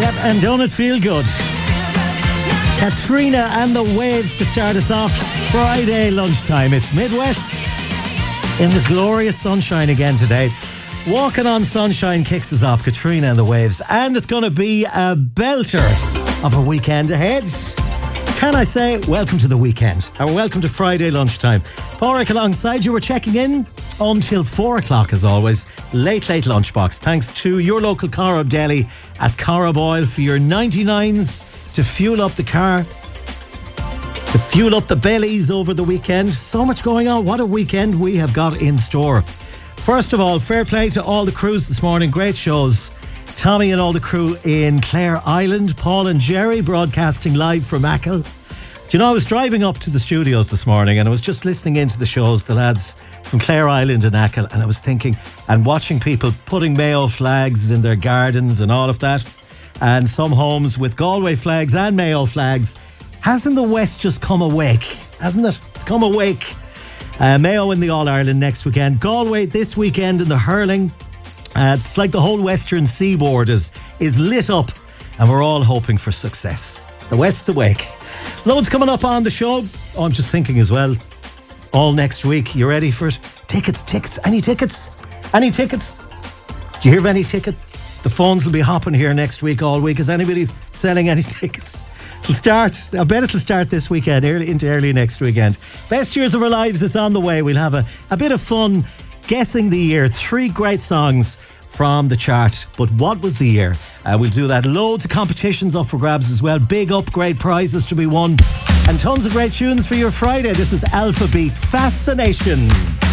Yep, and don't it feel good? Katrina and the Waves to start us off. Friday lunchtime. It's Midwest in the glorious sunshine again today. Walking on Sunshine kicks us off, Katrina and the Waves, and it's going to be a belter of a weekend ahead. Can I say welcome to the weekend, and welcome to Friday lunchtime. Pádraig alongside you. We're checking in until 4 o'clock as always. Late lunchbox. Thanks to your local Corrib Deli at Corrib Oil for your 99s to fuel up the car, to fuel up the bellies over the weekend. So much going on. What a weekend we have got in store. First of all, fair play to all the crews this morning. Great shows. Tommy and all the crew in Clare Island. Paul and Jerry broadcasting live from Achill. Do you know, I was driving up to the studios this morning and I was just listening into the shows, the lads from Clare Island and Achill, and I was thinking and watching people putting Mayo flags in their gardens and all of that, and some homes with Galway flags and Mayo flags. Hasn't the West just come awake? Hasn't it? It's come awake. Mayo in the All-Ireland next weekend. Galway this weekend in the hurling. It's like the whole Western Seaboard is lit up, and we're all hoping for success. The West's awake. Loads coming up on the show. Oh, I'm just thinking as well, all next week. You ready for it? Tickets. Any tickets? Do you hear of any ticket? The phones will be hopping here next week, all week. Is anybody selling any tickets? It'll start. I bet it'll start this weekend, early next weekend. Best years of our lives, it's on the way. We'll have a bit of fun guessing the year. 3 great songs from the chart. But what was the year? We'll do that. Loads of competitions up for grabs as well. Big upgrade prizes to be won. And tons of great tunes for your Friday. This is Alpha Beat Fascination.